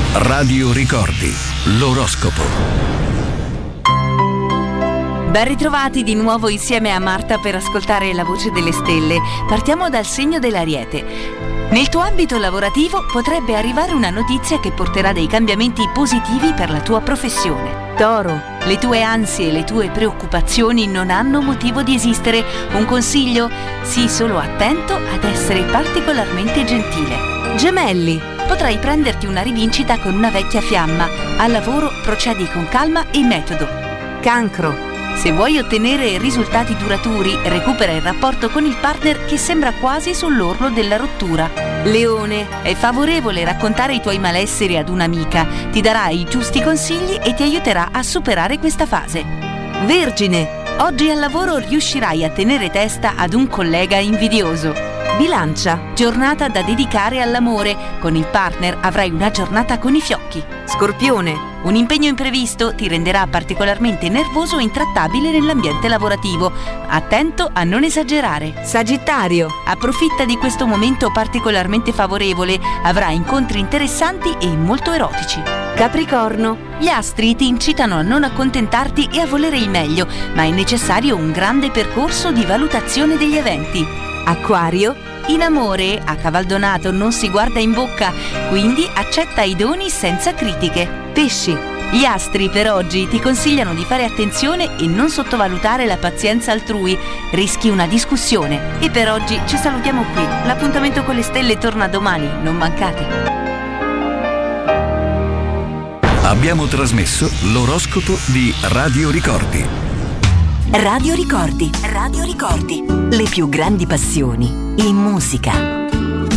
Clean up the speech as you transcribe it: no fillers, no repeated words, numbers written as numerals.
Radio Ricordi, l'oroscopo. Ben ritrovati di nuovo insieme a Marta per ascoltare la voce delle stelle. Partiamo dal segno dell'Ariete. Nel tuo ambito lavorativo potrebbe arrivare una notizia che porterà dei cambiamenti positivi per la tua professione. Toro, le tue ansie e le tue preoccupazioni non hanno motivo di esistere. Un consiglio? Sii solo attento ad essere particolarmente gentile. Gemelli, potrai prenderti una rivincita con una vecchia fiamma. Al lavoro procedi con calma e metodo. Cancro, se vuoi ottenere risultati duraturi, recupera il rapporto con il partner che sembra quasi sull'orlo della rottura. Leone, è favorevole raccontare i tuoi malesseri ad un'amica, ti darà i giusti consigli e ti aiuterà a superare questa fase. Vergine, oggi al lavoro riuscirai a tenere testa ad un collega invidioso. Bilancia, giornata da dedicare all'amore, con il partner avrai una giornata con i fiocchi. Scorpione, un impegno imprevisto ti renderà particolarmente nervoso e intrattabile nell'ambiente lavorativo. Attento a non esagerare. Sagittario, approfitta di questo momento particolarmente favorevole, avrai incontri interessanti e molto erotici. Capricorno, gli astri ti incitano a non accontentarti e a volere il meglio, ma è necessario un grande percorso di valutazione degli eventi. Acquario, in amore a cavaldonato non si guarda in bocca, quindi accetta i doni senza critiche. Pesci, gli astri per oggi ti consigliano di fare attenzione e non sottovalutare la pazienza altrui, rischi una discussione. E per oggi ci salutiamo qui, l'appuntamento con le stelle torna domani, non mancate. Abbiamo trasmesso l'oroscopo di Radio Ricordi. Radio Ricordi, Radio Ricordi, le più grandi passioni in musica.